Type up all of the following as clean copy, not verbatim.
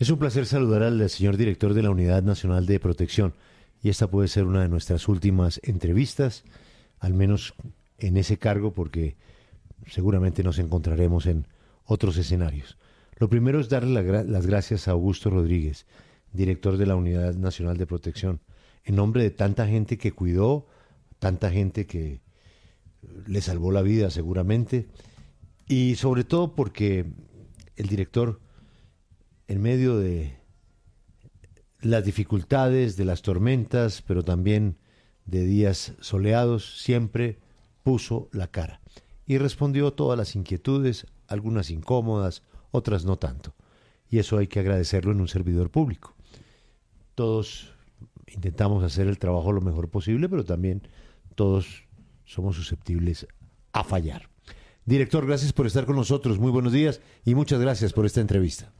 Es un placer saludar al señor director de la Unidad Nacional de Protección y esta puede ser una de nuestras últimas entrevistas, al menos en ese cargo, porque seguramente nos encontraremos en otros escenarios. Lo primero es darle las gracias a Augusto Rodríguez, director de la Unidad Nacional de Protección, en nombre de tanta gente que cuidó, tanta gente que le salvó la vida seguramente, y sobre todo porque el director, en medio de las dificultades, de las tormentas, pero también de días soleados, siempre puso la cara y respondió todas las inquietudes, algunas incómodas, otras no tanto. Y eso hay que agradecerlo en un servidor público. Todos intentamos hacer el trabajo lo mejor posible, pero también todos somos susceptibles a fallar. Director, gracias por estar con nosotros. Muy buenos días y muchas gracias por esta entrevista.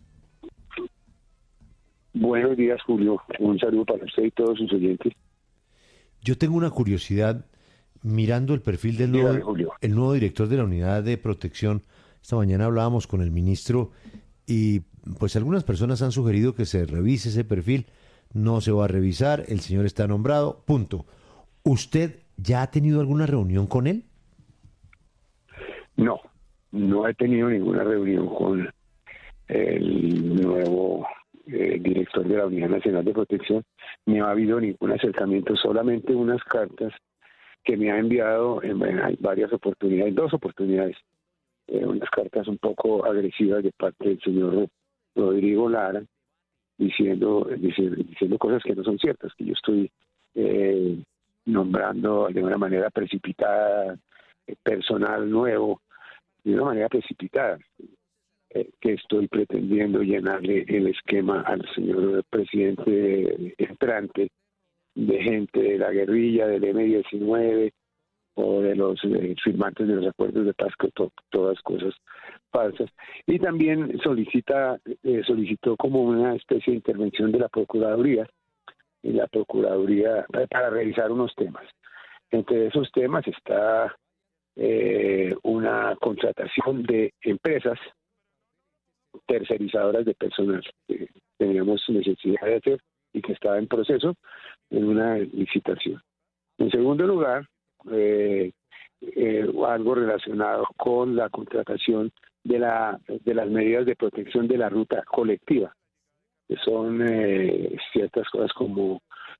Buenos días, Julio. Un saludo para usted y todos sus oyentes. Yo tengo una curiosidad mirando el perfil del el nuevo director de la Unidad de Protección. Esta mañana hablábamos con el ministro y pues algunas personas han sugerido que se revise ese perfil. No se va a revisar, el señor está nombrado, punto. ¿Usted ya ha tenido alguna reunión con él? No he tenido ninguna reunión con el nuevo director de la Unidad Nacional de Protección, ni ha habido ningún acercamiento, solamente unas cartas que me ha enviado en varias oportunidades, 2 oportunidades, unas cartas un poco agresivas de parte del señor Rodrigo Lara, diciendo cosas que no son ciertas, que yo estoy nombrando de una manera precipitada personal nuevo, de una manera precipitada, que estoy pretendiendo llenarle el esquema al señor presidente entrante de gente de la guerrilla, del M-19 o de los firmantes de los acuerdos de paz, que todas cosas falsas. Y también solicitó como una especie de intervención de la Procuraduría, para revisar unos temas. Entre esos temas está una contratación de empresas tercerizadoras de personal que teníamos necesidad de hacer y que estaba en proceso en una licitación. En segundo lugar, algo relacionado con la contratación de las medidas de protección de la ruta colectiva, que son ciertas cosas como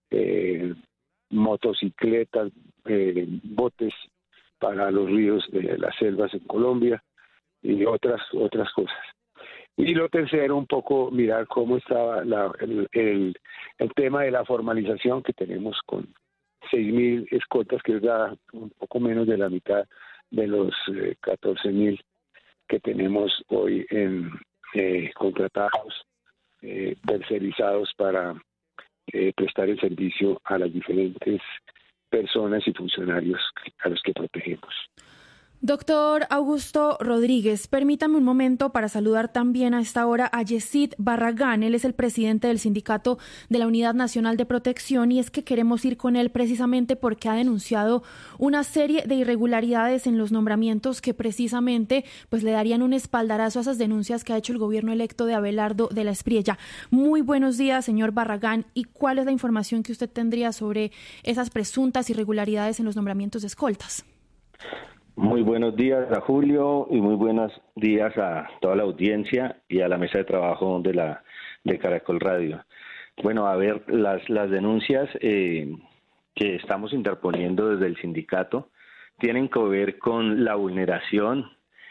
motocicletas, botes para los ríos de las selvas en Colombia y otras cosas. Y lo tercero, un poco mirar cómo estaba el tema de la formalización que tenemos con 6.000 escoltas, que es un poco menos de la mitad de los 14.000 que tenemos hoy contratados, tercerizados para prestar el servicio a las diferentes personas y funcionarios a los que protegemos. Doctor Augusto Rodríguez, permítame un momento para saludar también a esta hora a Yesid Barragán. Él es el presidente del sindicato de la Unidad Nacional de Protección y es que queremos ir con él precisamente porque ha denunciado una serie de irregularidades en los nombramientos que precisamente pues le darían un espaldarazo a esas denuncias que ha hecho el gobierno electo de Abelardo de la Espriella. Muy buenos días, señor Barragán. ¿Y cuál es la información que usted tendría sobre esas presuntas irregularidades en los nombramientos de escoltas? Muy buenos días a Julio y muy buenos días a toda la audiencia y a la mesa de trabajo de Caracol Radio. Bueno, a ver, las denuncias que estamos interponiendo desde el sindicato tienen que ver con la vulneración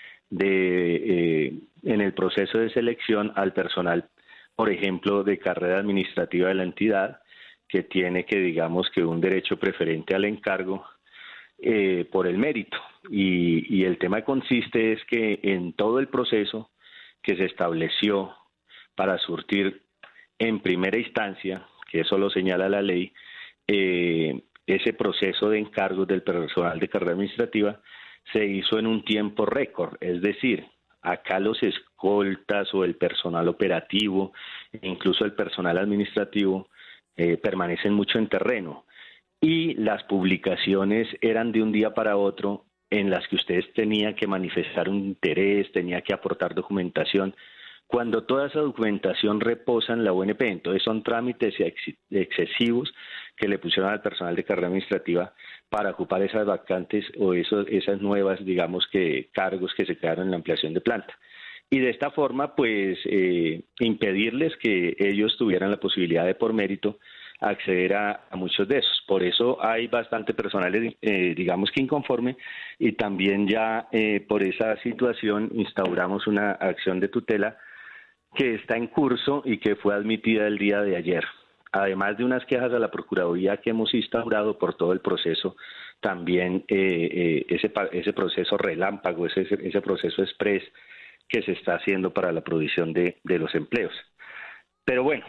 en el proceso de selección al personal, por ejemplo, de carrera administrativa de la entidad, que tiene digamos que un derecho preferente al encargo por el mérito. Y el tema consiste es que en todo el proceso que se estableció para surtir en primera instancia, que eso lo señala la ley, ese proceso de encargos del personal de carrera administrativa se hizo en un tiempo récord, es decir, acá los escoltas o el personal operativo, incluso el personal administrativo, permanecen mucho en terreno. Y las publicaciones eran de un día para otro, en las que ustedes tenían que manifestar un interés, tenían que aportar documentación, cuando toda esa documentación reposa en la UNP. Entonces son trámites excesivos que le pusieron al personal de carrera administrativa para ocupar esas vacantes o esas nuevas, digamos, que cargos que se quedaron en la ampliación de planta. Y de esta forma, pues, impedirles que ellos tuvieran la posibilidad de, por mérito, acceder a muchos de esos. Por eso hay bastante personal, digamos que inconforme, y también ya por esa situación instauramos una acción de tutela que está en curso y que fue admitida el día de ayer. Además de unas quejas a la Procuraduría que hemos instaurado por todo el proceso, también ese proceso relámpago, ese proceso express que se está haciendo para la provisión de los empleos. Pero bueno,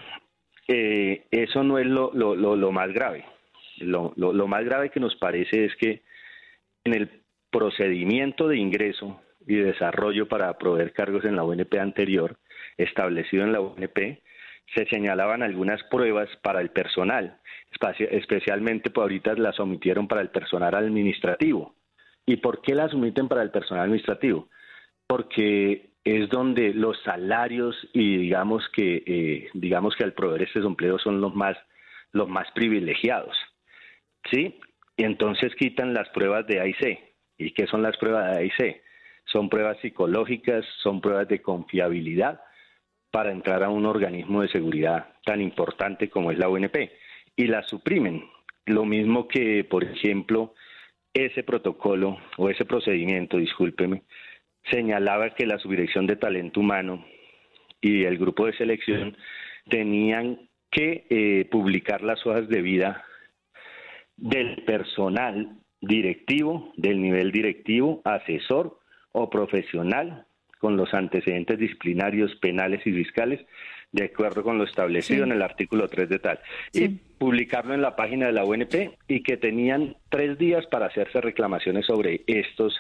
eso no es lo más grave. Lo más grave que nos parece es que en el procedimiento de ingreso y desarrollo para proveer cargos en la UNP anterior, establecido en la UNP, se señalaban algunas pruebas para el personal, especialmente pues ahorita las omitieron para el personal administrativo. ¿Y por qué las omiten para el personal administrativo? Porque es donde los salarios y digamos que al proveer estos empleos son los más privilegiados, ¿sí? Y entonces quitan las pruebas de A&C. ¿Y qué son las pruebas de A&C? Son pruebas psicológicas, son pruebas de confiabilidad para entrar a un organismo de seguridad tan importante como es la UNP, y las suprimen. Lo mismo que, por ejemplo, ese protocolo o ese procedimiento, discúlpeme, señalaba que la Subdirección de Talento Humano y el grupo de selección tenían que publicar las hojas de vida del personal directivo, del nivel directivo, asesor o profesional, con los antecedentes disciplinarios, penales y fiscales, de acuerdo con lo establecido en el artículo 3 de tal, y publicarlo en la página de la UNP, y que tenían 3 días para hacerse reclamaciones sobre estos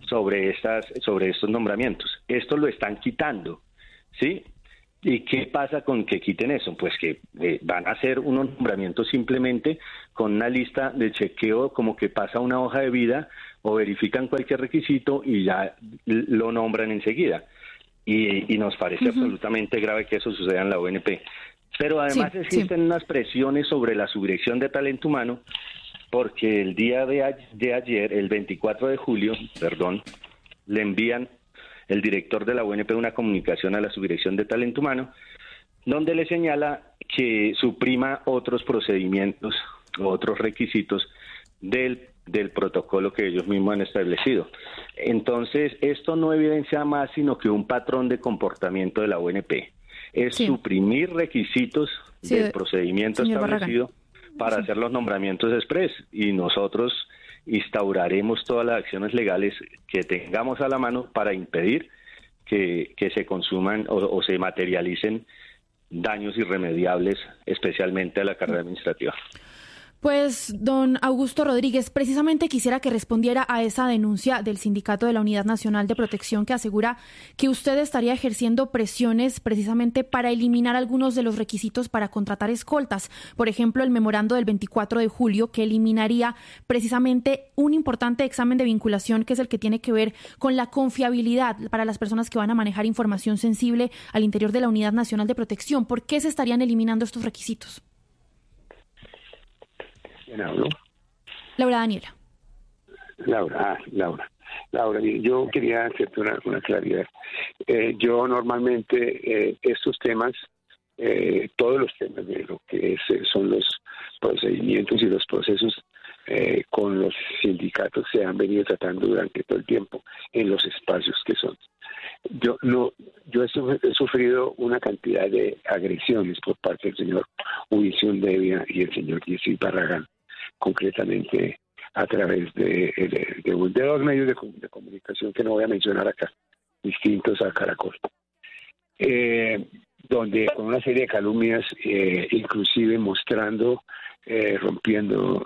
nombramientos. Esto lo están quitando, ¿sí? ¿Y qué pasa con que quiten eso? Pues que van a hacer unos nombramientos simplemente con una lista de chequeo, como que pasa una hoja de vida o verifican cualquier requisito y ya lo nombran enseguida. Y nos parece absolutamente grave que eso suceda en la UNP. Pero además existen unas presiones sobre la Subdirección de Talento Humano, porque el día de ayer, el 24 de julio, le envían el director de la UNP una comunicación a la Subdirección de Talento Humano, donde le señala que suprima otros procedimientos o otros requisitos del protocolo que ellos mismos han establecido. Entonces, esto no evidencia más sino que un patrón de comportamiento de la UNP. Es suprimir requisitos del procedimiento establecido para hacer los nombramientos express, y nosotros instauraremos todas las acciones legales que tengamos a la mano para impedir que se consuman o se materialicen daños irremediables, especialmente a la carrera administrativa. Pues, don Augusto Rodríguez, precisamente quisiera que respondiera a esa denuncia del Sindicato de la Unidad Nacional de Protección, que asegura que usted estaría ejerciendo presiones precisamente para eliminar algunos de los requisitos para contratar escoltas. Por ejemplo, el memorando del 24 de julio, que eliminaría precisamente un importante examen de vinculación, que es el que tiene que ver con la confiabilidad para las personas que van a manejar información sensible al interior de la Unidad Nacional de Protección. ¿Por qué se estarían eliminando estos requisitos? ¿Quién habló? Laura Daniela. Laura, yo quería hacerte una claridad. Yo normalmente estos temas, todos los temas de lo que son los procedimientos y los procesos con los sindicatos se han venido tratando durante todo el tiempo en los espacios que son. Yo he sufrido una cantidad de agresiones por parte del señor Ulición Devia y el señor Yesid Barragán, concretamente a través de 2 medios de comunicación que no voy a mencionar acá, distintos a Caracol, donde con una serie de calumnias, inclusive mostrando, rompiendo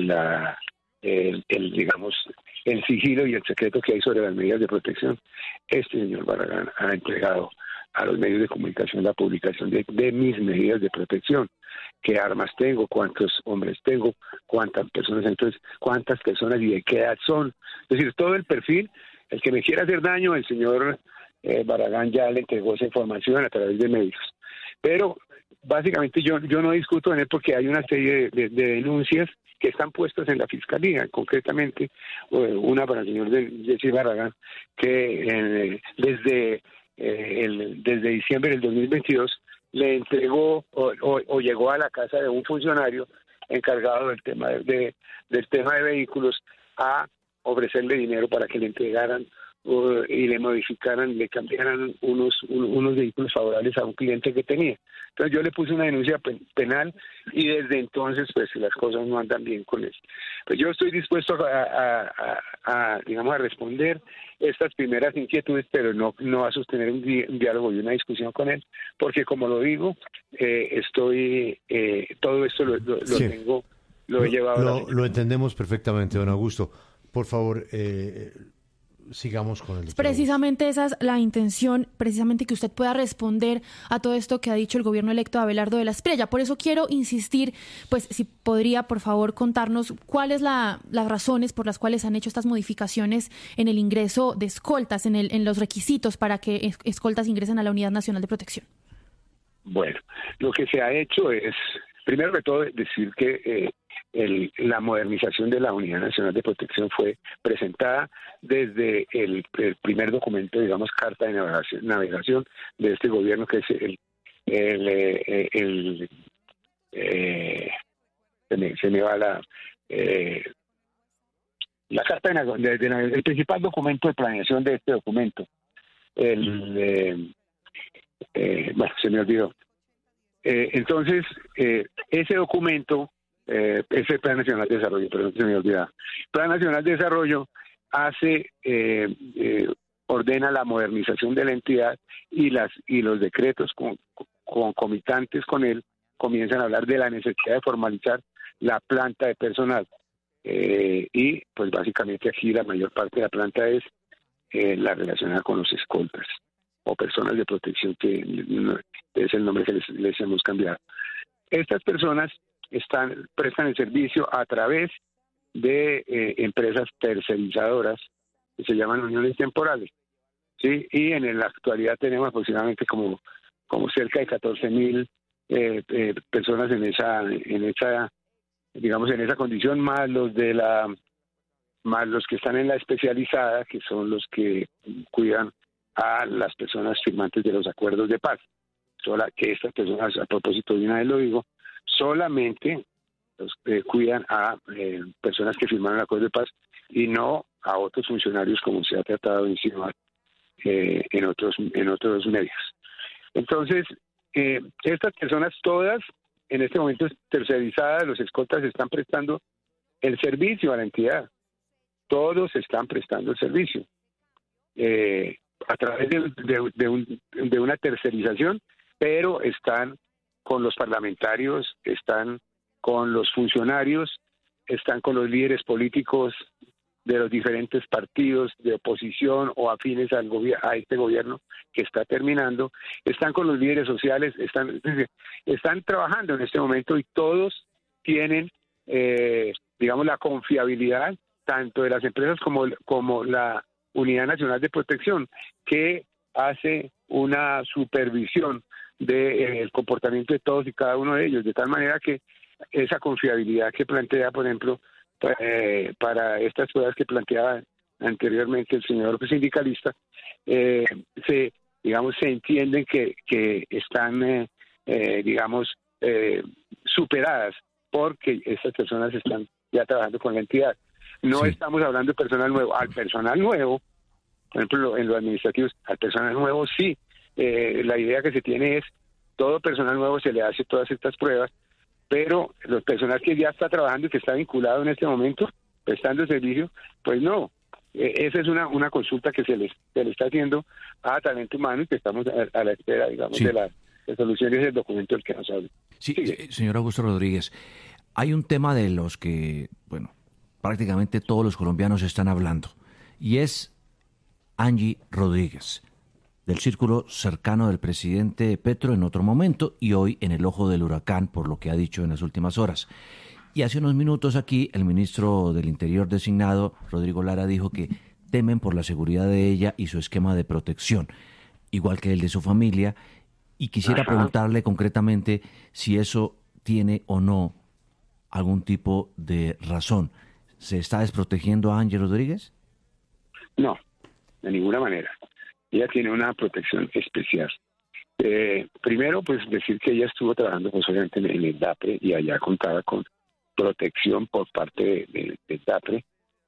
digamos, el sigilo y el secreto que hay sobre las medidas de protección. Este señor Barragán ha entregado a los medios de comunicación la publicación de mis medidas de protección, qué armas tengo, cuántos hombres tengo, cuántas personas, entonces cuántas personas y de qué edad son. Es decir, todo el perfil. El que me quiera hacer daño, el señor Barragán ya le entregó esa información a través de medios. Pero básicamente yo no discuto en él porque hay una serie de denuncias que están puestas en la Fiscalía, concretamente una para el señor Jessy Barragán, que desde diciembre del 2022 le entregó o llegó a la casa de un funcionario encargado del tema de vehículos a ofrecerle dinero para que le entregaran y le modificaran, le cambiaran unos vehículos favorables a un cliente que tenía. Entonces yo le puse una denuncia penal y desde entonces pues las cosas no andan bien con eso. Pues yo estoy dispuesto a responder estas primeras inquietudes, pero no a sostener un diálogo y una discusión con él, porque como lo digo, todo esto lo he llevado. Lo entendemos perfectamente, don Augusto. Por favor, sigamos con el doctor. Precisamente esa es la intención, precisamente que usted pueda responder a todo esto que ha dicho el gobierno electo de Abelardo de la Espriella. Por eso quiero insistir, pues si podría, por favor, contarnos cuáles las razones por las cuales han hecho estas modificaciones en el ingreso de escoltas, en los requisitos para que escoltas ingresen a la Unidad Nacional de Protección. Bueno, lo que se ha hecho es, primero que todo, decir que la modernización de la Unidad Nacional de Protección fue presentada desde el primer documento, digamos, carta de navegación de este gobierno, que es se me va la carta el principal documento de planeación de este documento. Se me olvidó. Entonces, ese documento, ese Plan Nacional de Desarrollo, perdón, se me olvidaba. Plan Nacional de Desarrollo ordena la modernización de la entidad y los decretos concomitantes con él comienzan a hablar de la necesidad de formalizar la planta de personal. Y pues básicamente aquí la mayor parte de la planta es la relacionada con los escoltas o personas de protección, que es el nombre que les hemos cambiado. Estas personas prestan el servicio a través de empresas tercerizadoras que se llaman uniones temporales, ¿sí? Y en la actualidad tenemos aproximadamente como cerca de 14,000 personas en esa condición, más los que están en la especializada, que son los que cuidan a las personas firmantes de los acuerdos de paz. Que estas personas, a propósito de una vez lo digo, solamente cuidan a personas que firmaron el acuerdo de paz y no a otros funcionarios, como se ha tratado de insinuar en otros medios. Entonces, estas personas todas, en este momento tercerizadas, los escoltas están prestando el servicio a la entidad. Todos están prestando el servicio a través de una tercerización, pero están con los parlamentarios, están con los funcionarios, están con los líderes políticos de los diferentes partidos de oposición o afines a este gobierno que está terminando, están con los líderes sociales, están trabajando en este momento y todos tienen, la confiabilidad tanto de las empresas como la Unidad Nacional de Protección, que hace una supervisión del comportamiento de todos y cada uno de ellos, de tal manera que esa confiabilidad que plantea, por ejemplo, para estas pruebas que planteaba anteriormente el señor sindicalista, se entienden que están, superadas, porque estas personas están ya trabajando con la entidad. No estamos hablando de personal nuevo. Al personal nuevo, por ejemplo, en los administrativos, al personal nuevo sí. La idea que se tiene es, todo personal nuevo se le hace todas estas pruebas, pero los personal que ya está trabajando y que está vinculado en este momento, prestando servicio, pues no. Esa es una consulta que se le está haciendo a talento humano y que estamos a la espera, de las resoluciones del documento del que nos habla. Sí, señor Augusto Rodríguez, hay un tema de los que, prácticamente todos los colombianos están hablando, y es Angie Rodríguez, del círculo cercano del presidente Petro en otro momento y hoy en el ojo del huracán por lo que ha dicho en las últimas horas. Y hace unos minutos aquí el ministro del Interior designado, Rodrigo Lara, dijo que temen por la seguridad de ella y su esquema de protección, igual que el de su familia. Y quisiera preguntarle concretamente si eso tiene o no algún tipo de razón. ¿Se está desprotegiendo a Angie Rodríguez? No, de ninguna manera. Ella tiene una protección especial. Primero, pues decir que ella estuvo trabajando pues, obviamente en el DAPRE y allá contaba con protección por parte del DAPRE,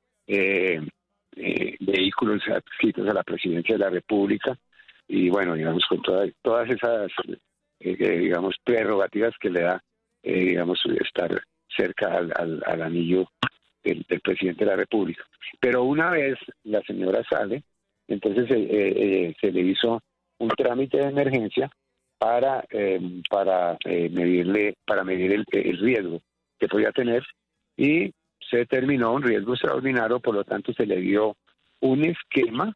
vehículos adscritos a la presidencia de la República y bueno, digamos, con todas esas, digamos, prerrogativas que le da, digamos, estar cerca al anillo del presidente de la República. Pero una vez la señora sale, entonces se le hizo un trámite de emergencia para medir el riesgo que podía tener y se determinó un riesgo extraordinario, por lo tanto se le dio un esquema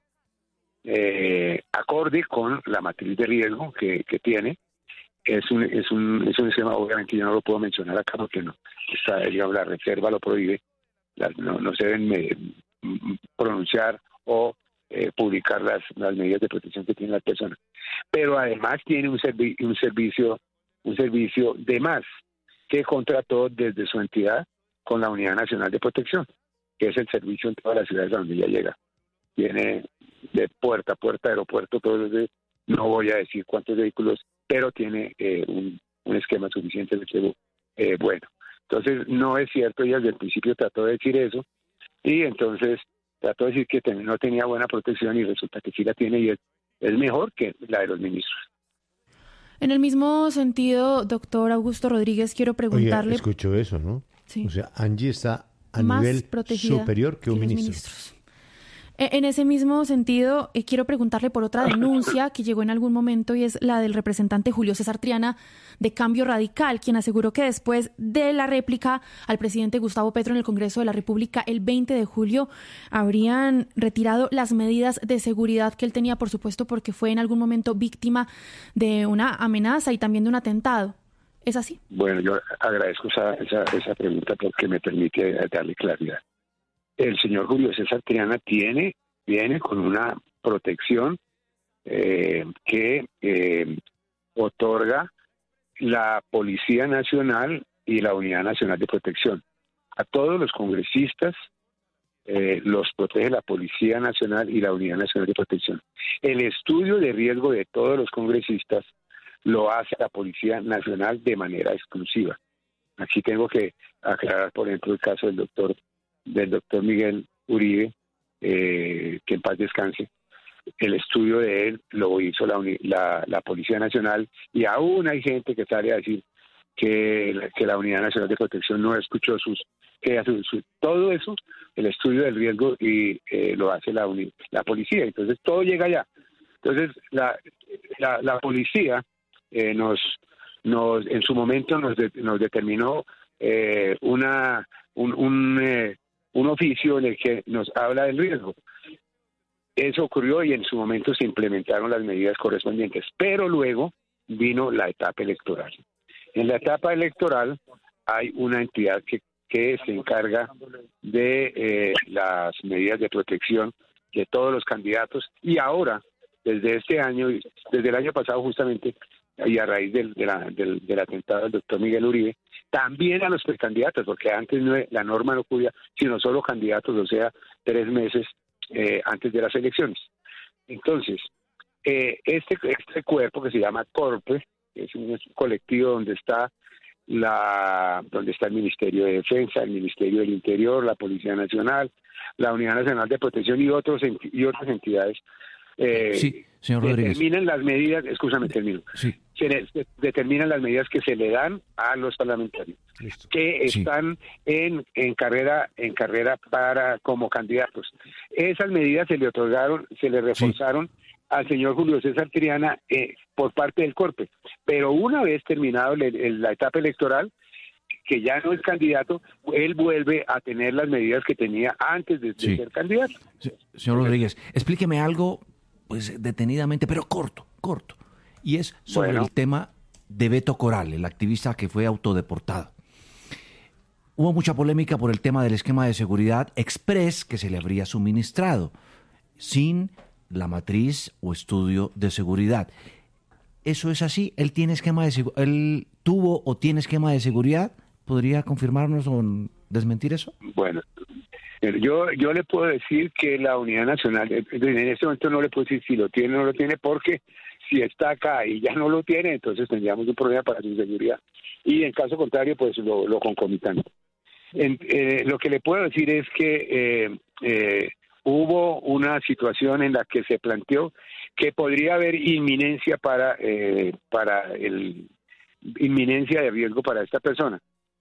acorde con la matriz de riesgo que tiene. Es un esquema, obviamente yo no lo puedo mencionar acá porque no está, digamos, la reserva lo prohíbe, no se deben pronunciar o publicar las medidas de protección que tiene la persona, pero además tiene un servicio de más que contrató desde su entidad con la Unidad Nacional de Protección, que es el servicio en todas las ciudades a donde ella llega. Tiene de puerta a puerta, aeropuerto, no voy a decir cuántos vehículos, pero tiene un esquema suficientemente bueno. Entonces no es cierto, ella desde el principio trató de decir eso, y entonces trató de decir que no tenía buena protección y resulta que sí la tiene y es mejor que la de los ministros. En el mismo sentido, doctor Augusto Rodríguez, quiero preguntarle... Oye, escucho eso, ¿no? Sí. O sea, Angie está a más nivel protegida superior que un ministro. Ministros. En ese mismo sentido, quiero preguntarle por otra denuncia que llegó en algún momento y es la del representante Julio César Triana de Cambio Radical, quien aseguró que después de la réplica al presidente Gustavo Petro en el Congreso de la República el 20 de julio habrían retirado las medidas de seguridad que él tenía, por supuesto, porque fue en algún momento víctima de una amenaza y también de un atentado. ¿Es así? Bueno, yo agradezco esa pregunta porque me permite darle claridad. El señor Julio César Triana viene con una protección que otorga la Policía Nacional y la Unidad Nacional de Protección. A todos los congresistas los protege la Policía Nacional y la Unidad Nacional de Protección. El estudio de riesgo de todos los congresistas lo hace la Policía Nacional de manera exclusiva. Aquí tengo que aclarar, por ejemplo, el caso del doctor Miguel Uribe, que en paz descanse. El estudio de él lo hizo la Policía Nacional y aún hay gente que sale a decir que la Unidad Nacional de Protección no escuchó todo eso, el estudio del riesgo y lo hace la policía. Entonces todo llega allá. Entonces la policía en su momento nos determinó un oficio en el que nos habla del riesgo. Eso ocurrió y en su momento se implementaron las medidas correspondientes, pero luego vino la etapa electoral. En la etapa electoral hay una entidad que se encarga de las medidas de protección de todos los candidatos y ahora, desde el año pasado justamente, y a raíz del atentado del doctor Miguel Uribe, también a los precandidatos, porque antes la norma no cubría sino solo candidatos, o sea, 3 meses antes de las elecciones. Entonces, este cuerpo que se llama CORPE, es un colectivo donde está el Ministerio de Defensa, el Ministerio del Interior, la Policía Nacional, la Unidad Nacional de Protección y otras entidades. Sí, señor Rodríguez. Determinan las medidas, Sí. Se determinan las medidas que se le dan a los parlamentarios. Listo. Que están en carrera como candidatos. Esas medidas se le otorgaron, se le reforzaron al señor Julio César Triana por parte del CORPE. Pero una vez terminado la etapa electoral, que ya no es candidato, él vuelve a tener las medidas que tenía antes de ser candidato. Señor Rodríguez, explíqueme algo, pues detenidamente, pero corto. Y es sobre el tema de Beto Corral, el activista que fue autodeportado. hubo mucha polémica por el tema del esquema de seguridad express que se le habría suministrado, sin la matriz o estudio de seguridad. ¿Eso es así? ¿Él tiene él tuvo o tiene esquema de seguridad? ¿Podría confirmarnos o desmentir eso? Bueno, yo le puedo decir que la Unidad Nacional, en este momento no le puedo decir si lo tiene o no lo tiene, porque si está acá y ya no lo tiene, entonces tendríamos un problema para su seguridad. Y en caso contrario, pues lo concomitante. Lo que le puedo decir es que hubo una situación en la que se planteó que podría haber inminencia inminencia de riesgo para esta persona.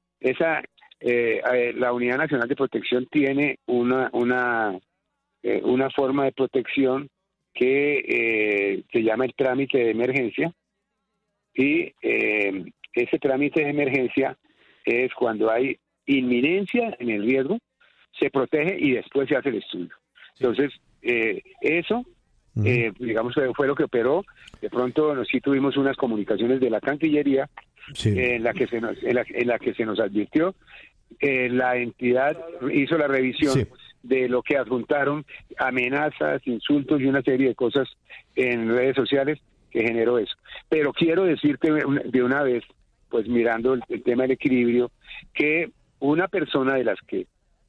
La Unidad Nacional de Protección tiene una forma de protección que se llama el trámite de emergencia, y ese trámite de emergencia es cuando hay inminencia en el riesgo, se protege y después se hace el estudio. Entonces, eso, digamos, fue lo que operó. De pronto sí tuvimos unas comunicaciones de la Cancillería, sí, en la que se nos advirtió. La entidad hizo la revisión, sí, de lo que adjuntaron, amenazas, insultos y una serie de cosas en redes sociales que generó eso. Pero quiero decirte de una vez, pues mirando el tema del equilibrio, que una persona de las que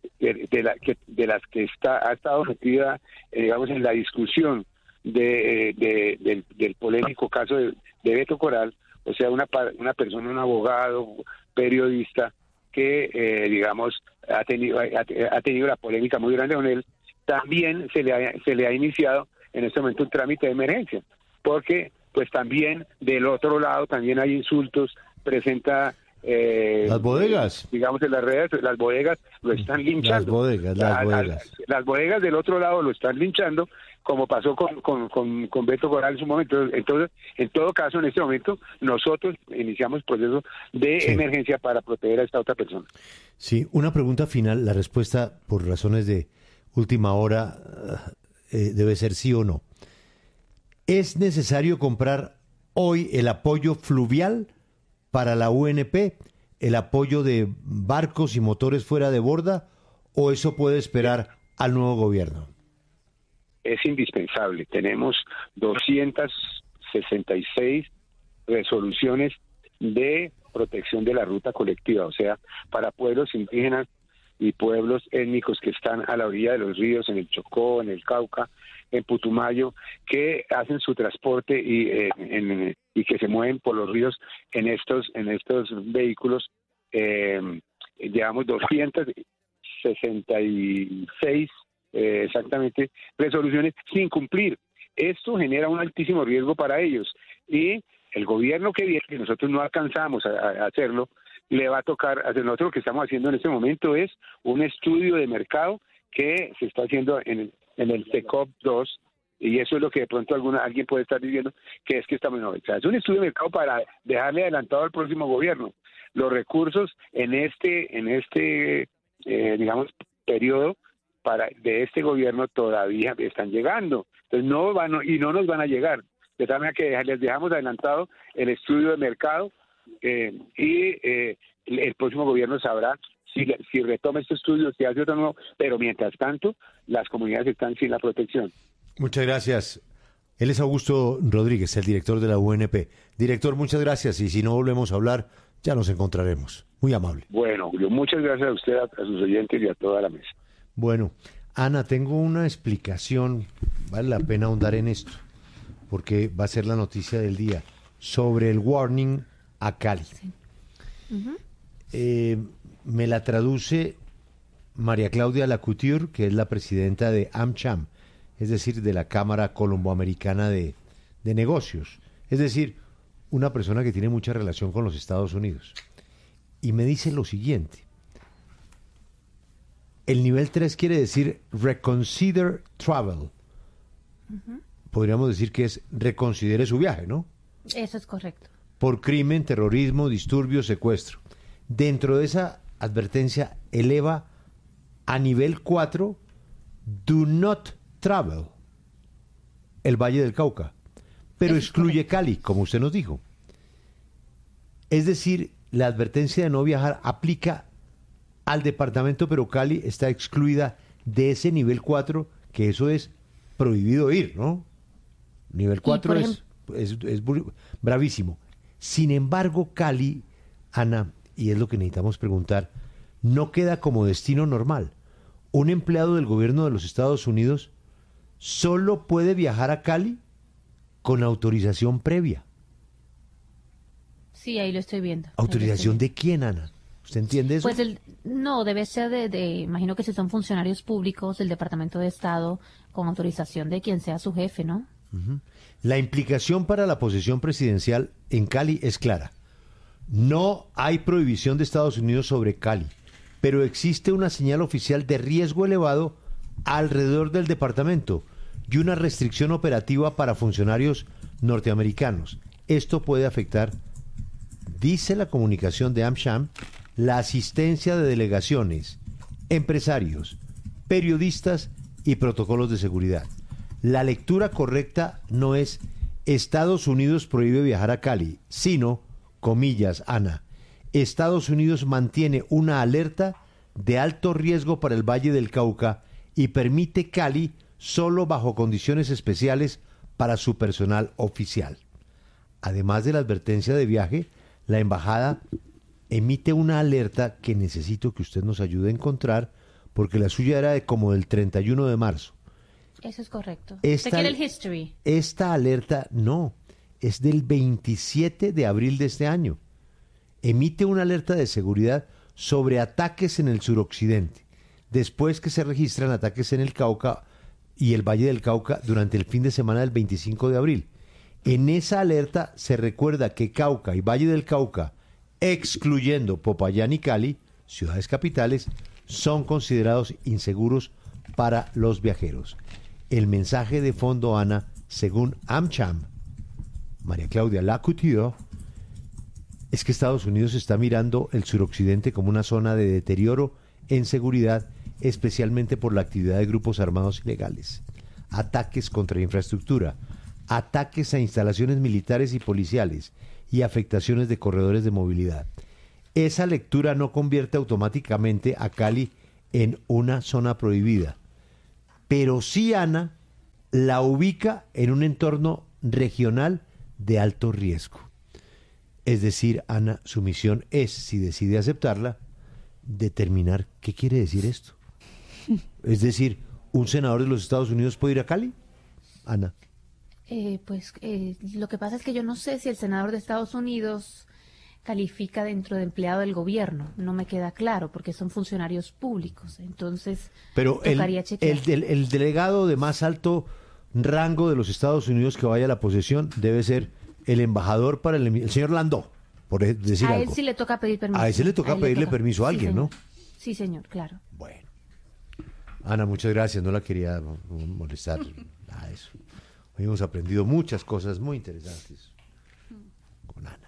ha estado metida, digamos, en la discusión del polémico caso de Beto Coral, o sea, una persona, un abogado, periodista, que digamos ha tenido la polémica muy grande con él, también se le ha iniciado en este momento un trámite de emergencia, porque pues también del otro lado también hay insultos, presenta las bodegas, digamos, en las redes, las bodegas lo están linchando. Las bodegas del otro lado lo están linchando, como pasó con Beto Coral en su momento. Entonces, en todo caso, en este momento, nosotros iniciamos proceso de emergencia para proteger a esta otra persona. Sí, una pregunta final, la respuesta por razones de última hora debe ser sí o no. ¿Es necesario comprar hoy el apoyo fluvial para la UNP, el apoyo de barcos y motores fuera de borda, o eso puede esperar al nuevo gobierno? Es indispensable. Tenemos 266 resoluciones de protección de la ruta colectiva, o sea, para pueblos indígenas y pueblos étnicos que están a la orilla de los ríos, en el Chocó, en el Cauca, en Putumayo, que hacen su transporte y que se mueven por los ríos en estos vehículos. Llevamos 266 exactamente resoluciones sin cumplir. Esto genera un altísimo riesgo para ellos, y el gobierno que viene, que nosotros no alcanzamos a hacerlo, le va a tocar hacer. Nosotros lo que estamos haciendo en este momento es un estudio de mercado que se está haciendo en el CECOP 2, y eso es lo que de pronto alguien puede estar diciendo que es que estamos en novedad. Es un estudio de mercado para dejarle adelantado al próximo gobierno. Los recursos en este digamos, periodo de este gobierno todavía están llegando. Entonces no nos van a llegar. De tal manera que les dejamos adelantado el estudio de mercado, y el próximo gobierno sabrá si retoma este estudio, si hace otro nuevo, pero mientras tanto las comunidades están sin la protección. Muchas gracias. Él es Augusto Rodríguez, el director de la UNP. Director, muchas gracias, y si no volvemos a hablar, ya nos encontraremos. Muy amable. Bueno, Julio, muchas gracias a usted, a sus oyentes y a toda la mesa. Bueno, Ana, tengo una explicación, vale la pena ahondar en esto, porque va a ser la noticia del día, sobre el warning a Cali. Sí. Uh-huh. Me la traduce María Claudia Lacouture, que es la presidenta de AmCham, es decir, de la Cámara Colomboamericana de Negocios, es decir, una persona que tiene mucha relación con los Estados Unidos. Y me dice lo siguiente: el nivel 3 quiere decir reconsider travel. Uh-huh. Podríamos decir que es reconsidere su viaje, ¿no? Eso es correcto. Por crimen, terrorismo, disturbio, secuestro. Dentro de esa advertencia eleva a nivel 4 do not travel el Valle del Cauca, pero excluye Cali, como usted nos dijo. Es decir, la advertencia de no viajar aplica al departamento, pero Cali está excluida de ese nivel 4, que eso es prohibido ir, ¿no? Nivel 4 es bravísimo. Sin embargo, Cali, Ana, y es lo que necesitamos preguntar, no queda como destino normal. Un empleado del gobierno de los Estados Unidos solo puede viajar a Cali con autorización previa. Sí, ahí lo estoy viendo. ¿Autorización de quién, Ana? ¿Usted entiende eso? Pues no, debe ser imagino que si son funcionarios públicos del Departamento de Estado, con autorización de quien sea su jefe, ¿no? Uh-huh. La implicación para la posesión presidencial en Cali es clara. No hay prohibición de Estados Unidos sobre Cali, pero existe una señal oficial de riesgo elevado alrededor del departamento y una restricción operativa para funcionarios norteamericanos. Esto puede afectar, dice la comunicación de AmCham, la asistencia de delegaciones, empresarios, periodistas y protocolos de seguridad. La lectura correcta no es Estados Unidos prohíbe viajar a Cali, sino, comillas, Ana, Estados Unidos mantiene una alerta de alto riesgo para el Valle del Cauca y permite Cali solo bajo condiciones especiales para su personal oficial. Además de la advertencia de viaje, la embajada emite una alerta que necesito que usted nos ayude a encontrar, porque la suya era como del 31 de marzo. Eso es correcto. ¿Usted quiere el history? Esta alerta no, es del 27 de abril de este año. Emite una alerta de seguridad sobre ataques en el suroccidente, después que se registran ataques en el Cauca y el Valle del Cauca durante el fin de semana del 25 de abril. En esa alerta se recuerda que Cauca y Valle del Cauca, excluyendo Popayán y Cali, ciudades capitales, son considerados inseguros para los viajeros. El mensaje de fondo, Ana, según AmCham, María Claudia Lacouture, es que Estados Unidos está mirando el suroccidente como una zona de deterioro en seguridad, especialmente por la actividad de grupos armados ilegales, ataques contra infraestructura, ataques a instalaciones militares y policiales y afectaciones de corredores de movilidad. Esa lectura no convierte automáticamente a Cali en una zona prohibida, pero sí, Ana, la ubica en un entorno regional de alto riesgo. Es decir, Ana, su misión es, si decide aceptarla, determinar qué quiere decir esto. Es decir, ¿un senador de los Estados Unidos puede ir a Cali? Ana. Lo que pasa es que yo no sé si el senador de Estados Unidos califica dentro de empleado del gobierno. No me queda claro, porque son funcionarios públicos. Entonces, pero tocaría chequear. El delegado de más alto rango de los Estados Unidos que vaya a la posesión debe ser el embajador para el señor Landó, por decir algo. A él sí le toca pedir permiso. A ese le toca pedirle permiso a alguien, sí, ¿no? Sí, señor, claro. Bueno. Ana, muchas gracias. No la quería molestar. Nada de eso. Hoy hemos aprendido muchas cosas muy interesantes con Ana.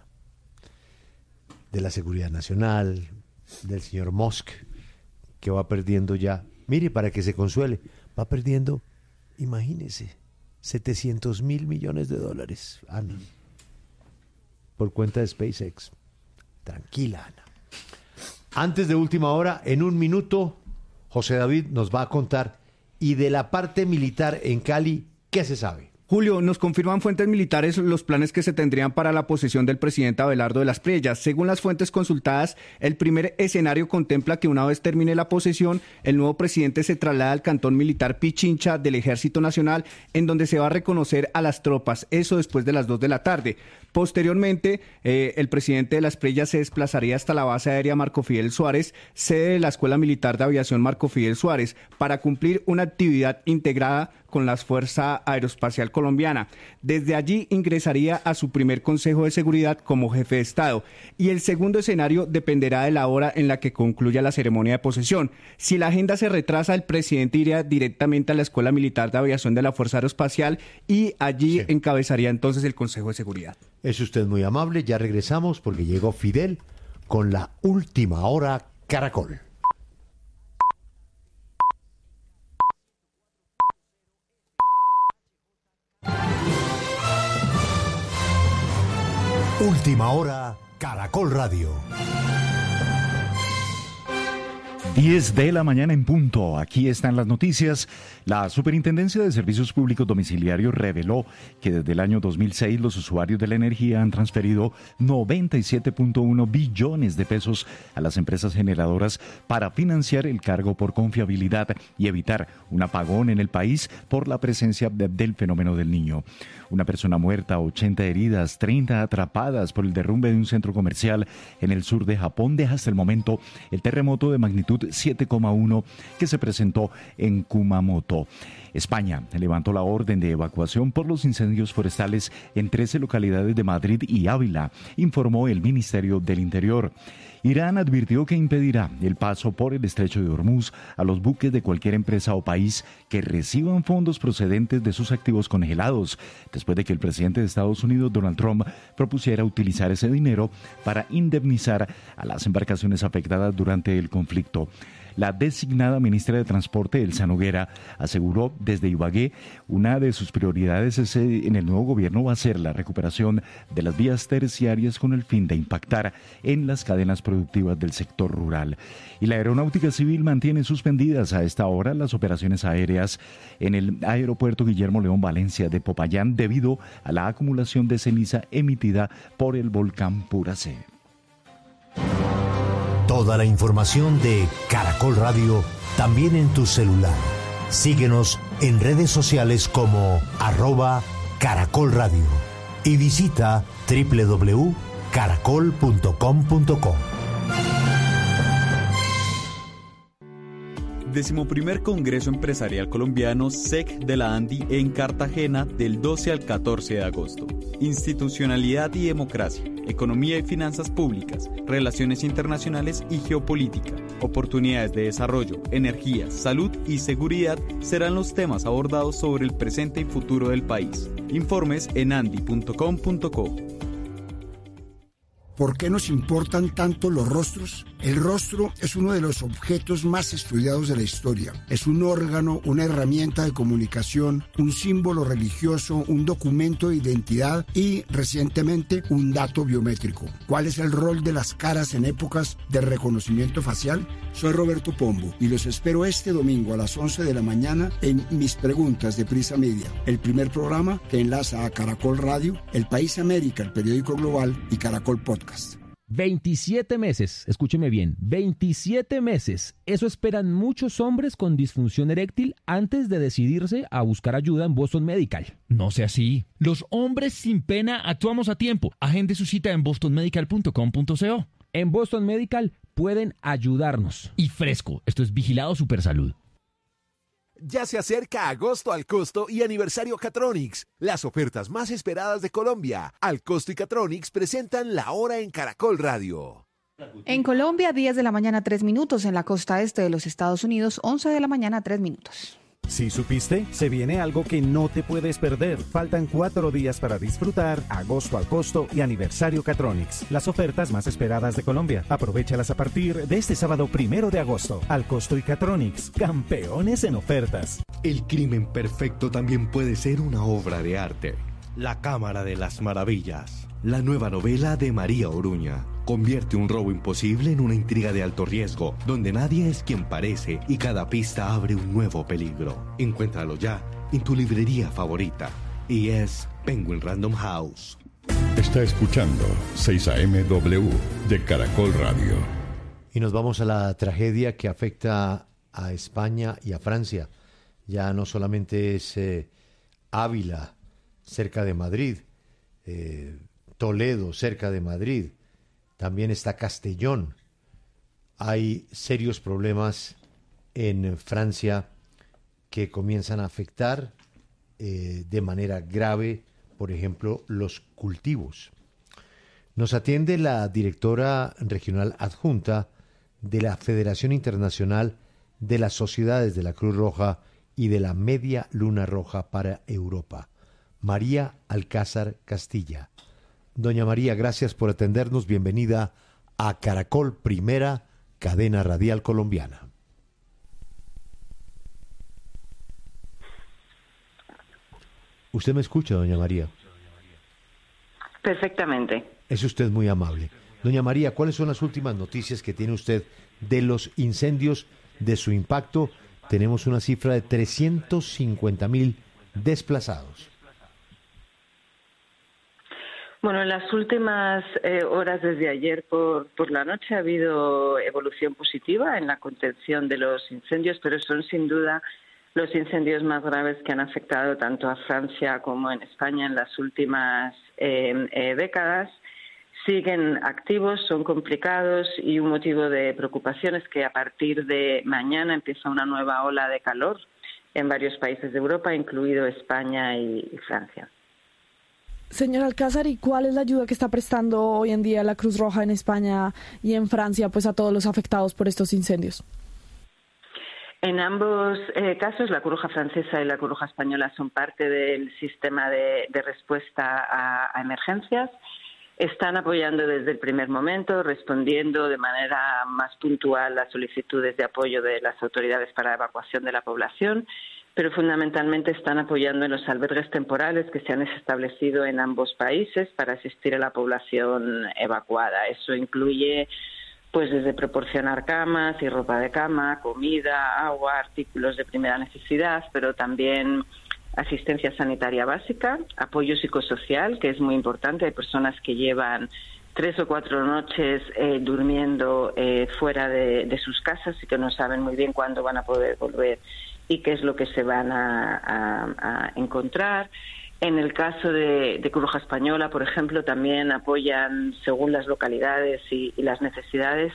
De la seguridad nacional, del señor Musk, que va perdiendo ya. Mire, para que se consuele, va perdiendo, imagínese, $700 millones, Ana, por cuenta de SpaceX. Tranquila, Ana. Antes de última hora, en un minuto, José David nos va a contar, y de la parte militar en Cali, ¿qué se sabe? Julio, nos confirman fuentes militares los planes que se tendrían para la posesión del presidente Abelardo de las Preyas. Según las fuentes consultadas, el primer escenario contempla que una vez termine la posesión, el nuevo presidente se traslada al cantón militar Pichincha del Ejército Nacional, en donde se va a reconocer a las tropas, eso después de las 2 de la tarde. Posteriormente, el presidente de las Preyas se desplazaría hasta la base aérea Marco Fidel Suárez, sede de la Escuela Militar de Aviación Marco Fidel Suárez, para cumplir una actividad integrada con la Fuerza Aeroespacial Colombiana. Desde allí ingresaría a su primer Consejo de Seguridad como jefe de Estado. Y el segundo escenario dependerá de la hora en la que concluya la ceremonia de posesión. Si la agenda se retrasa, el presidente iría directamente a la Escuela Militar de Aviación de la Fuerza Aeroespacial y allí encabezaría entonces el Consejo de Seguridad. Es usted muy amable, ya regresamos porque llegó Fidel con la última hora Caracol. Última hora Caracol Radio. 10 de la mañana en punto. Aquí están las noticias. La Superintendencia de Servicios Públicos Domiciliarios reveló que desde el año 2006 los usuarios de la energía han transferido 97.1 billones de pesos a las empresas generadoras para financiar el cargo por confiabilidad y evitar un apagón en el país por la presencia del fenómeno del Niño. Una persona muerta, 80 heridas, 30 atrapadas por el derrumbe de un centro comercial en el sur de Japón deja hasta el momento el terremoto de magnitud 7,1 que se presentó en Kumamoto. España levantó la orden de evacuación por los incendios forestales en 13 localidades de Madrid y Ávila, informó el Ministerio del Interior. Irán advirtió que impedirá el paso por el estrecho de Hormuz a los buques de cualquier empresa o país que reciban fondos procedentes de sus activos congelados, después de que el presidente de Estados Unidos, Donald Trump, propusiera utilizar ese dinero para indemnizar a las embarcaciones afectadas durante el conflicto. La designada ministra de Transporte, Elsa Noguera, aseguró desde Ibagué una de sus prioridades en el nuevo gobierno va a ser la recuperación de las vías terciarias con el fin de impactar en las cadenas productivas del sector rural. Y la Aeronáutica Civil mantiene suspendidas a esta hora las operaciones aéreas en el aeropuerto Guillermo León Valencia de Popayán debido a la acumulación de ceniza emitida por el volcán Puracé. Toda la información de Caracol Radio también en tu celular. Síguenos en redes sociales como @Caracol Radio y visita www.caracol.com.co. 11º Congreso Empresarial Colombiano SEC de la ANDI en Cartagena del 12 al 14 de agosto. Institucionalidad y democracia, economía y finanzas públicas, relaciones internacionales y geopolítica, oportunidades de desarrollo, energía, salud y seguridad serán los temas abordados sobre el presente y futuro del país. Informes en andi.com.co. ¿Por qué nos importan tanto los rostros? El rostro es uno de los objetos más estudiados de la historia. Es un órgano, una herramienta de comunicación, un símbolo religioso, un documento de identidad y, recientemente, un dato biométrico. ¿Cuál es el rol de las caras en épocas de reconocimiento facial? Soy Roberto Pombo y los espero este domingo a las 11 de la mañana en Mis Preguntas de Prisa Media, el primer programa que enlaza a Caracol Radio, El País América, el periódico global y Caracol Podcast. 27 meses, escúcheme bien, 27 meses. Eso esperan muchos hombres con disfunción eréctil antes de decidirse a buscar ayuda en Boston Medical. No sea así. Los hombres sin pena actuamos a tiempo. Agende su cita en bostonmedical.com.co. En Boston Medical pueden ayudarnos. Y fresco, esto es Vigilado Supersalud. Ya se acerca agosto al costo y aniversario Catronics, las ofertas más esperadas de Colombia. Al costo y Catronics presentan La Hora en Caracol Radio. En Colombia, 10 de la mañana 3 minutos. En la costa este de los Estados Unidos, 11 de la mañana 3 minutos. ¿Sí supiste? Se viene algo que no te puedes perder. Faltan 4 días para disfrutar agosto al costo y aniversario Catronics, las ofertas más esperadas de Colombia. Aprovéchalas a partir de este sábado 1 de agosto. Al costo y Catronics, campeones en ofertas. El crimen perfecto también puede ser una obra de arte. La Cámara de las Maravillas, la nueva novela de María Oruña. Convierte un robo imposible en una intriga de alto riesgo, donde nadie es quien parece y cada pista abre un nuevo peligro. Encuéntralo ya en tu librería favorita. Y es Penguin Random House. Está escuchando 6am de Caracol Radio. Y nos vamos a la tragedia que afecta a España y a Francia. Ya no solamente es Ávila, cerca de Madrid, Toledo, cerca de Madrid, también está Castellón. Hay serios problemas en Francia que comienzan a afectar de manera grave, por ejemplo, los cultivos. Nos atiende la directora regional adjunta de la Federación Internacional de las Sociedades de la Cruz Roja y de la Media Luna Roja para Europa, María Alcázar Castilla. Doña María, gracias por atendernos. Bienvenida a Caracol, primera cadena radial colombiana. ¿Usted me escucha, doña María? Perfectamente. Es usted muy amable. Doña María, ¿cuáles son las últimas noticias que tiene usted de los incendios, de su impacto? Tenemos una cifra de 350.000 desplazados. Bueno, en las últimas horas desde ayer por la noche ha habido evolución positiva en la contención de los incendios, pero son sin duda los incendios más graves que han afectado tanto a Francia como en España en las últimas décadas. Siguen activos, son complicados y un motivo de preocupación es que a partir de mañana empieza una nueva ola de calor en varios países de Europa, incluido España y Francia. Señor Alcázar, ¿y cuál es la ayuda que está prestando hoy en día la Cruz Roja en España y en Francia pues a todos los afectados por estos incendios? En ambos casos, la Cruz Roja francesa y la Cruz Roja española son parte del sistema de respuesta a emergencias. Están apoyando desde el primer momento, respondiendo de manera más puntual las solicitudes de apoyo de las autoridades para la evacuación de la población, pero fundamentalmente están apoyando en los albergues temporales que se han establecido en ambos países para asistir a la población evacuada. Eso incluye pues desde proporcionar camas y ropa de cama, comida, agua, artículos de primera necesidad, pero también asistencia sanitaria básica, apoyo psicosocial, que es muy importante. Hay personas que llevan 3 o 4 noches durmiendo fuera de sus casas y que no saben muy bien cuándo van a poder volver y qué es lo que se van a encontrar. En el caso de Cruz Roja Española, por ejemplo, también apoyan según las localidades y las necesidades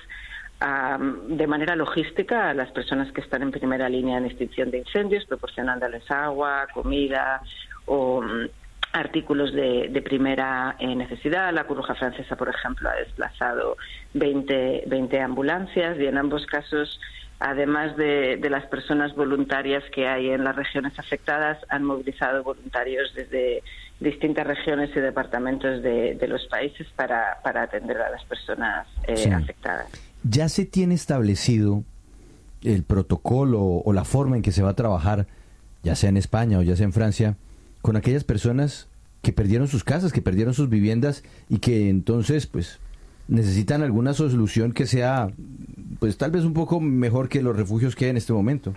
de manera logística a las personas que están en primera línea en extinción de incendios, proporcionándoles agua, comida o artículos de primera necesidad. La Cruz Roja francesa, por ejemplo, ha desplazado 20 ambulancias y en ambos casos, además de las personas voluntarias que hay en las regiones afectadas, han movilizado voluntarios desde distintas regiones y departamentos de los países para atender a las personas afectadas. ¿Ya se tiene establecido el protocolo o la forma en que se va a trabajar, ya sea en España o ya sea en Francia, con aquellas personas que perdieron sus casas, que perdieron sus viviendas y que entonces pues necesitan alguna solución que sea pues tal vez un poco mejor que los refugios que hay en este momento?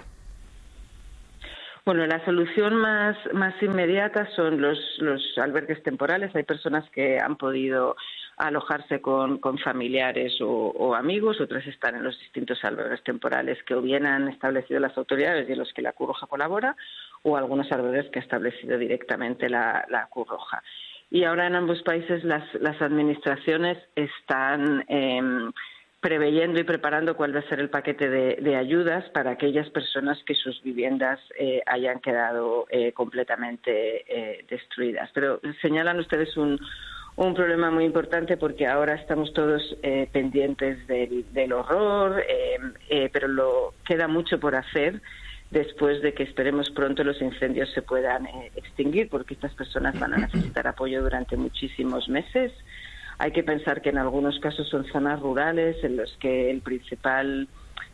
Bueno, la solución más inmediata son los albergues temporales. Hay personas que han podido alojarse con familiares o amigos, otras están en los distintos albergues temporales que o bien han establecido las autoridades y en los que la Cruz Roja colabora, o algunos albergues que ha establecido directamente la Cruz Roja. Y ahora en ambos países las administraciones están preveyendo y preparando cuál va a ser el paquete de ayudas para aquellas personas que sus viviendas hayan quedado completamente destruidas. Pero señalan ustedes un problema muy importante porque ahora estamos todos pendientes del horror, pero queda mucho por hacer después de que esperemos pronto los incendios se puedan extinguir, porque estas personas van a necesitar apoyo durante muchísimos meses. Hay que pensar que en algunos casos son zonas rurales en los que el principal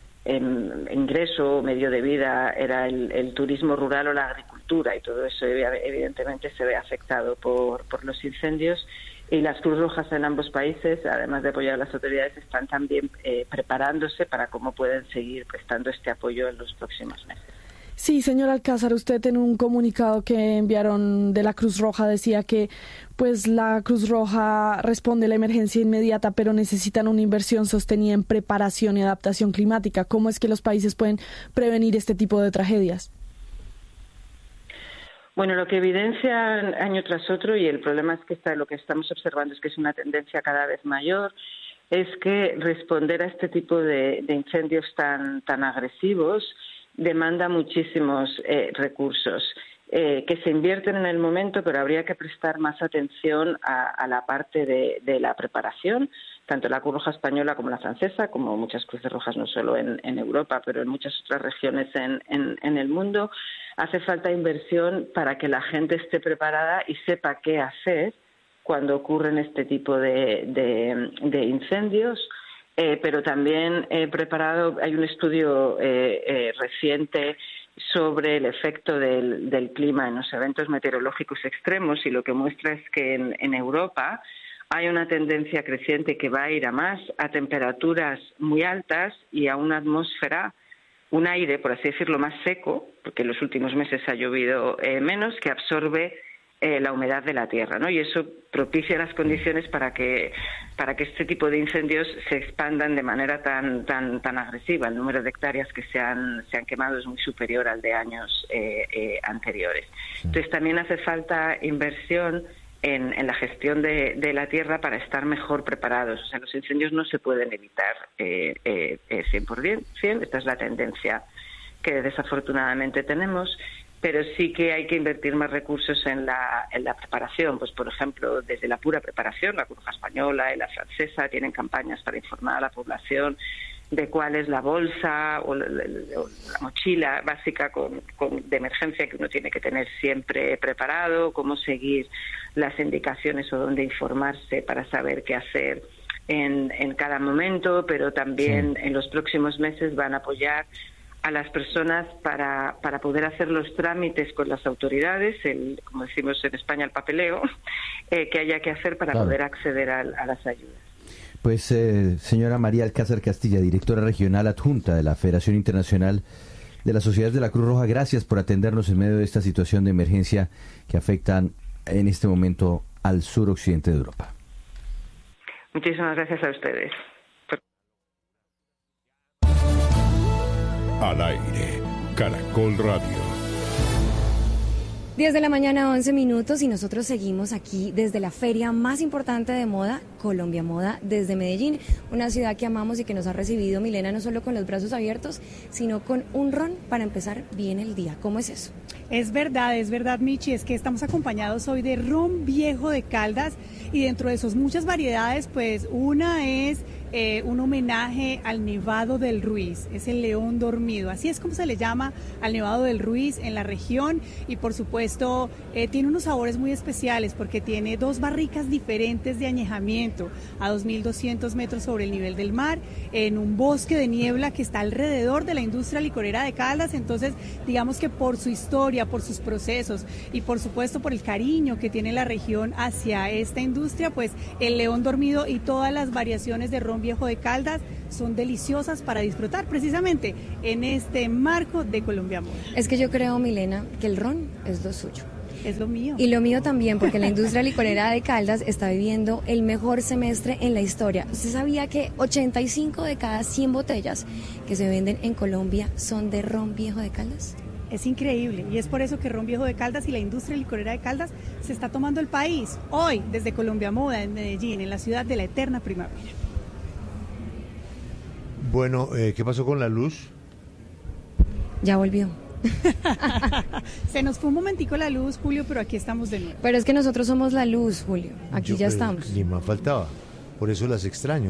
ingreso o medio de vida era el turismo rural o la agricultura, y todo eso evidentemente se ve afectado por los incendios. Y las Cruz Rojas en ambos países, además de apoyar a las autoridades, están también preparándose para cómo pueden seguir prestando este apoyo en los próximos meses. Sí, señor Alcázar, usted en un comunicado que enviaron de la Cruz Roja decía que pues la Cruz Roja responde a la emergencia inmediata, pero necesitan una inversión sostenida en preparación y adaptación climática. ¿Cómo es que los países pueden prevenir este tipo de tragedias? Bueno, lo que evidencia año tras otro, y el problema es que lo que estamos observando es que es una tendencia cada vez mayor, es que responder a este tipo de incendios tan agresivos demanda muchísimos recursos que se invierten en el momento, pero habría que prestar más atención a la parte de la preparación. Tanto la Cruz Roja española como la francesa, como muchas Cruces Rojas no solo en Europa, pero en muchas otras regiones en el mundo, hace falta inversión para que la gente esté preparada y sepa qué hacer cuando ocurren este tipo de incendios. Pero también preparado, hay un estudio reciente sobre el efecto del clima en los eventos meteorológicos extremos, y lo que muestra es que en Europa hay una tendencia creciente que va a ir a más, a temperaturas muy altas y a una atmósfera, un aire, por así decirlo, más seco, porque en los últimos meses ha llovido menos, que absorbe la humedad de la tierra, ¿no? Y eso propicia las condiciones para que este tipo de incendios se expandan de manera tan agresiva. El número de hectáreas que se han quemado es muy superior al de años anteriores. Entonces también hace falta inversión en la gestión de la tierra para estar mejor preparados. O sea, los incendios no se pueden evitar 100%. Esta es la tendencia que desafortunadamente tenemos, pero sí que hay que invertir más recursos en la preparación. Pues, por ejemplo, desde la pura preparación, la Cruz Roja Española y la francesa tienen campañas para informar a la población de cuál es la bolsa o la mochila básica de emergencia que uno tiene que tener siempre preparado, cómo seguir las indicaciones o dónde informarse para saber qué hacer en cada momento, pero también en los próximos meses van a apoyar a las personas para poder hacer los trámites con las autoridades, como decimos en España, el papeleo, que haya que hacer para poder acceder a las ayudas. Pues, señora María Alcázar Castilla, directora regional adjunta de la Federación Internacional de las Sociedades de la Cruz Roja, gracias por atendernos en medio de esta situación de emergencia que afectan en este momento al suroccidente de Europa. Muchísimas gracias a ustedes. Al aire, Caracol Radio. 10 de la mañana, 11 minutos, y nosotros seguimos aquí desde la feria más importante de moda, Colombia Moda, desde Medellín, una ciudad que amamos y que nos ha recibido, Milena, no solo con los brazos abiertos, sino con un ron para empezar bien el día. ¿Cómo es eso? Es verdad, Michi, es que estamos acompañados hoy de ron viejo de Caldas, y dentro de sus muchas variedades, pues una es un homenaje al Nevado del Ruiz, es el león dormido, así es como se le llama al Nevado del Ruiz en la región, y por supuesto tiene unos sabores muy especiales porque tiene 2 barricas diferentes de añejamiento a 2.200 metros sobre el nivel del mar, en un bosque de niebla que está alrededor de la industria licorera de Caldas. Entonces, digamos que por su historia, por sus procesos y por supuesto por el cariño que tiene la región hacia esta industria, pues el león dormido y todas las variaciones de ron viejo de Caldas son deliciosas para disfrutar precisamente en este marco de Colombia Moda. Es que yo creo, Milena, que el ron es lo suyo. Es lo mío. Y lo mío también, porque la industria licorera de Caldas está viviendo el mejor semestre en la historia. ¿Usted sabía que 85 de cada 100 botellas que se venden en Colombia son de ron viejo de Caldas? Es increíble, y es por eso que Ron Viejo de Caldas y la industria licorera de Caldas se está tomando el país hoy desde Colombia Moda en Medellín, en la ciudad de la eterna primavera. Bueno, ¿qué pasó con la luz? Ya volvió. Se nos fue un momentico la luz, Julio, pero aquí estamos de nuevo. Pero es que nosotros somos la luz, Julio. Aquí ya estamos. Ni más faltaba. Por eso las extraño.